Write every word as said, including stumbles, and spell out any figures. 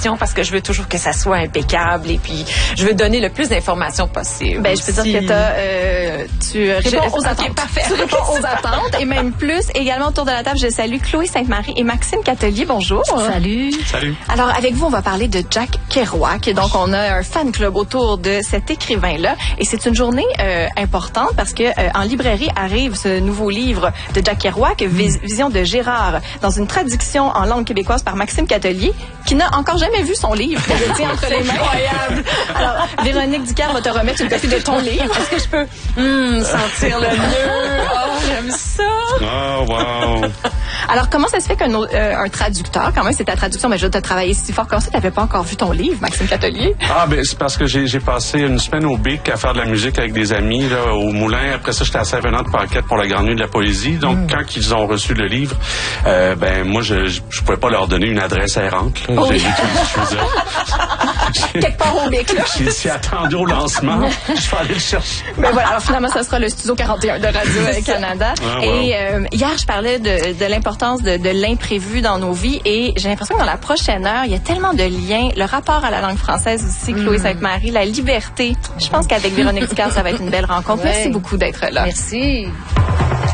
questions parce que je veux toujours que ça soit impeccable et puis je veux donner le plus d'informations possible. Ben, je peux dire que t'as, euh, tu réponds aux attentes. Okay, parfait. Tu réponds aux attentes et même plus. Également autour de la table, je salue Chloé Sainte-Marie et Maxime Catelier. Bonjour. Salut. Salut. Alors, avec vous, on va parler de Jack Kerouac. Donc, on a un fan club autour de cet écrivain-là. Et c'est une journée euh, importante parce que euh, en librairie arrive ce nouveau livre de Jack Kerouac, Vis- Vision de Gérard, dans une traduction en langue québécoise par Maxime Catelier, qui n'a encore jamais vu son livre. Je le tiens entre les mains. Incroyable. Alors, Véronique Ducart va te remettre une copie de ton livre. Est-ce que je peux Hum, sentir le mieux. Oh, j'aime ça. Oh, wow. Alors, comment ça se fait qu'un au- euh, un traducteur, quand même, c'est ta traduction, mais je dois te travailler si fort comme ça, t'avais pas encore vu ton livre, Maxime Catelier? Ah, ben, c'est parce que j'ai, j'ai passé une semaine au Bic à faire de la musique avec des amis, là, au Moulin. Après ça, j'étais à Saint-Venant de Paquette pour la Grande Nuit de la Poésie. Donc, mm. quand ils ont reçu le livre, euh, ben, moi, je, je, je pouvais pas leur donner une adresse errante, là. Oh J'ai oui. dit tout ce que je faisais. Quelque part au Bic, là. J'ai dit, attendu au lancement, je vais aller le chercher. Ben voilà, alors finalement, ça sera le Studio quarante et un de Radio-Canada. Ah, wow. Et euh, hier, je parlais de, de l'importance de, de l'imprévu dans nos vies et j'ai l'impression que dans la prochaine heure, il y a tellement de liens. Le rapport à la langue française aussi, Chloé mm. Sainte-Marie, la liberté. Je pense qu'avec Véronique Ducart, ça va être une belle rencontre. Ouais. Merci beaucoup d'être là. Merci.